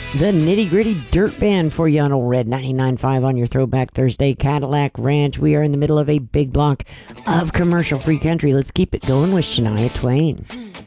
The Nitty Gritty Dirt Band for you on old Red 99.5 on your Throwback Thursday Cadillac Ranch. We are in the middle of a big block of commercial-free country. Let's keep it going with Shania Twain.